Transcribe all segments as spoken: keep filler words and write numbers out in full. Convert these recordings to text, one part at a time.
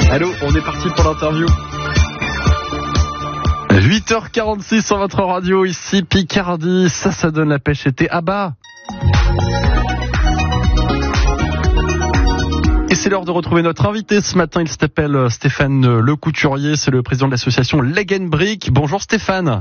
Allô, on est parti pour l'interview. huit heures quarante-six sur votre radio, ici Picardie, ça, ça donne la pêche été à bas. Et c'est l'heure de retrouver notre invité ce matin, il s'appelle Stéphane Le Couturier, c'est le président de l'association Leg and Brick. Bonjour Stéphane.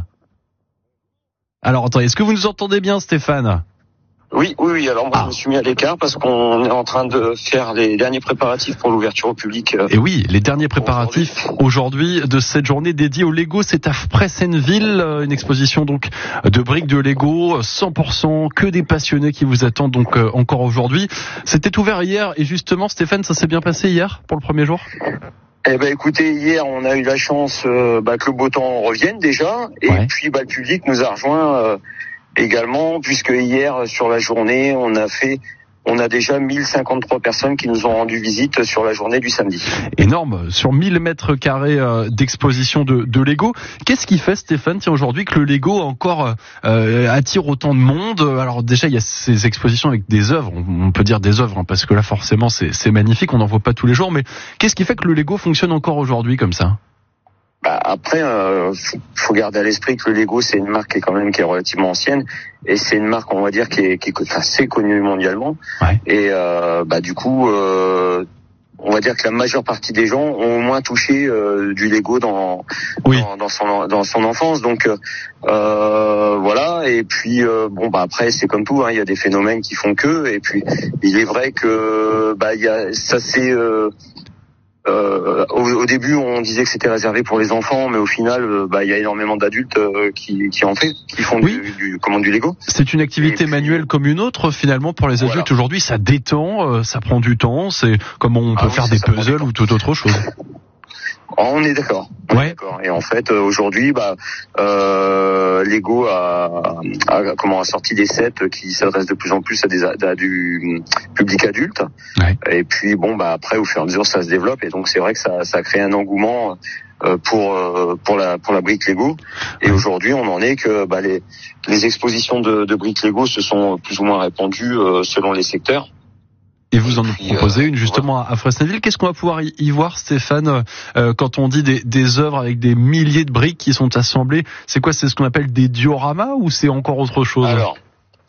Alors attendez, est-ce que vous nous entendez bien Stéphane ? Oui, oui, oui. Alors moi, ah. je me suis mis à l'écart parce qu'on est en train de faire les derniers préparatifs pour l'ouverture au public. Euh, Et oui, les derniers préparatifs aujourd'hui de cette journée dédiée au Lego. C'est à Pressenville, une exposition donc de briques de Lego, cent pour cent que des passionnés qui vous attendent donc euh, encore aujourd'hui. C'était ouvert hier et justement, Stéphane, ça s'est bien passé hier pour le premier jour ? Eh ben, écoutez, hier, on a eu la chance euh, bah, que le beau temps revienne déjà, et ouais. puis bah, le public nous a rejoint. Euh, également, puisque hier, sur la journée, on a fait, on a déjà mille cinquante-trois personnes qui nous ont rendu visite sur la journée du samedi. Énorme, sur mille mètres carrés d'exposition de, de Lego. Qu'est-ce qui fait, Stéphane, tiens, aujourd'hui, que le Lego encore euh, attire autant de monde ? Alors déjà, il y a ces expositions avec des œuvres, on peut dire des œuvres, hein, parce que là, forcément, c'est, c'est magnifique, on n'en voit pas tous les jours, mais qu'est-ce qui fait que le Lego fonctionne encore aujourd'hui comme ça ? Bah après, euh, faut, faut garder à l'esprit que le Lego, c'est une marque qui est quand même qui est relativement ancienne, et c'est une marque, on va dire, qui est, qui est assez connue mondialement. Ouais. Et euh, bah du coup, euh, on va dire que la majeure partie des gens ont au moins touché euh, du Lego dans, oui. dans dans son dans son enfance. Donc euh, voilà. Et puis euh, bon bah après, c'est comme tout, hein, il y a des phénomènes qui font que. Et puis il est vrai que bah il y a ça c'est euh, Euh, au, au début, on disait que c'était réservé pour les enfants, mais au final, euh, bah, il y a énormément d'adultes euh, qui, qui en fait, qui font oui. du, du, comment, du Lego. C'est une activité puis, manuelle comme une autre, finalement, pour les adultes. Voilà. Aujourd'hui, ça détend, euh, ça prend du temps. C'est comme on peut ah, faire oui, des ça, puzzles ou toute autre chose. On est d'accord. On ouais. est d'accord. Et en fait, euh, aujourd'hui, bah, euh, Lego a, a comment a sorti des sets qui s'adressent de plus en plus à, des, à du public adulte. Ouais. Et puis bon, bah après, au fur et à mesure, ça se développe. Et donc, c'est vrai que ça, ça a créé un engouement euh, pour euh, pour la pour la brique Lego. Et ouais. aujourd'hui, on en est que bah, les les expositions de, de briques Lego se sont plus ou moins répandues euh, selon les secteurs. Et vous en proposez une justement à Pressenville. Qu'est-ce qu'on va pouvoir y voir, Stéphane, euh, quand on dit des, des œuvres avec des milliers de briques qui sont assemblées ? C'est quoi ? C'est ce qu'on appelle des dioramas ou c'est encore autre chose ? Alors,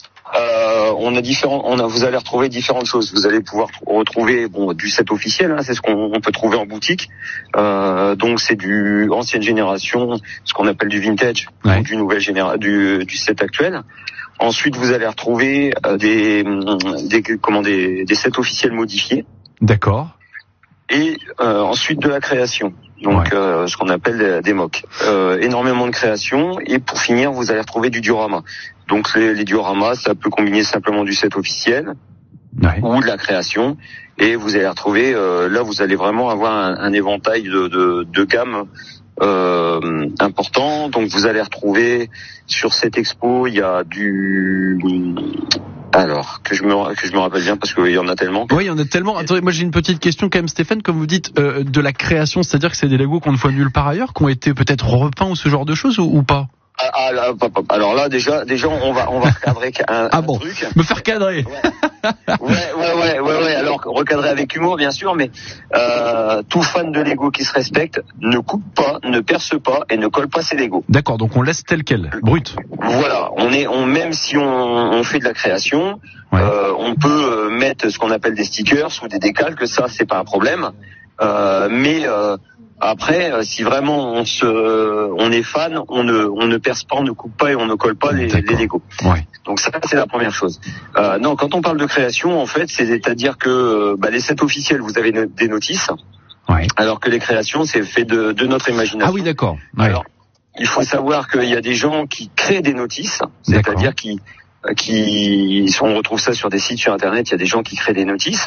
euh, on a différents. On a, vous allez retrouver différentes choses. Vous allez pouvoir retrouver bon du set officiel. Hein, c'est ce qu'on on peut trouver en boutique. Euh, donc c'est du ancienne génération, ce qu'on appelle du vintage, ouais. ou du nouvelle génération, du, du set actuel. Ensuite, vous allez retrouver euh, des, des, comment, des, des sets officiels modifiés. D'accord. Et euh, ensuite de la création, donc ouais. euh, ce qu'on appelle des, des mocks. Euh, énormément de création. Et pour finir, vous allez retrouver du diorama. Donc les, les dioramas, ça peut combiner simplement du set officiel ouais. ou de la création. Et vous allez retrouver, euh, là, vous allez vraiment avoir un, un éventail de, de, de gamme Euh, important. Donc vous allez retrouver sur cette expo, il y a du alors que je me que je me rappelle bien parce qu'il y en a tellement. Oui, il y en a tellement. Attendez, moi j'ai une petite question quand même, Stéphane. Comme vous dites, euh, de la création, c'est-à-dire que c'est des Lego qu'on ne voit nulle part ailleurs, qui ont été peut-être repeints ou ce genre de choses ou, ou pas? Ah, ah, là, alors là déjà déjà on va on va recadrer un, ah un bon, truc. Me faire cadrer. Ouais. ouais ouais ouais ouais ouais. Alors recadrer avec humour bien sûr, mais euh, tout fan de Lego qui se respecte ne coupe pas, ne perce pas et ne colle pas ses Lego. D'accord, donc on laisse tel quel, brut. Voilà, on est on même si on, on fait de la création, ouais. euh, on peut mettre ce qu'on appelle des stickers ou des décalques, ça c'est pas un problème. Euh, mais euh, après, si vraiment on se, on est fan, on ne, on ne perce pas, on ne coupe pas et on ne colle pas les, les Lego. Ouais. Donc ça, c'est la première chose. Euh, non, quand on parle de création, en fait, c'est-à-dire que bah, les sets officiels, vous avez des notices, ouais. alors que les créations, c'est fait de, de notre imagination. Ah oui, d'accord. Ouais. Alors, il faut savoir qu'il y a des gens qui créent des notices, c'est-à-dire qui qui on retrouve ça sur des sites sur internet, il y a des gens qui créent des notices